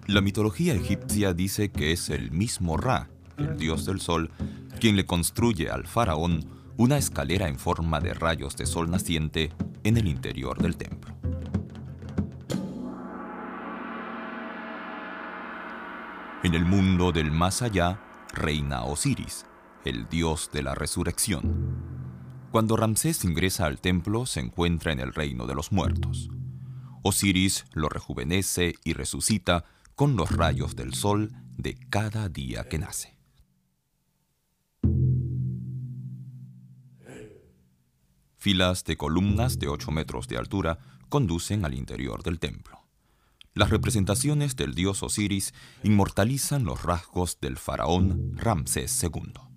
La mitología egipcia dice que es el mismo Ra, el dios del sol, quien le construye al faraón una escalera en forma de rayos de sol naciente en el interior del templo. En el mundo del más allá reina Osiris, el dios de la resurrección. Cuando Ramsés ingresa al templo, se encuentra en el reino de los muertos. Osiris lo rejuvenece y resucita con los rayos del sol de cada día que nace. Filas de columnas de 8 metros de altura conducen al interior del templo. Las representaciones del dios Osiris inmortalizan los rasgos del faraón Ramsés II.